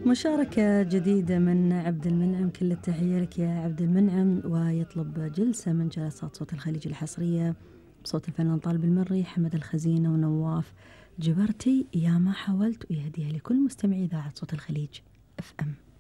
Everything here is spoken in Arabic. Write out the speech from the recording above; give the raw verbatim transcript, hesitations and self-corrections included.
مشاركة جديدة من عبد المنعم، كل التحية لك يا عبد المنعم، ويطلب جلسة من جلسات صوت الخليج الحصرية بصوت الفنان طالب المري، حمد الخزينة ونواف جبرتي. يا ما حاولت، ويهديها لكل مستمعي إذاعة صوت الخليج اف ام.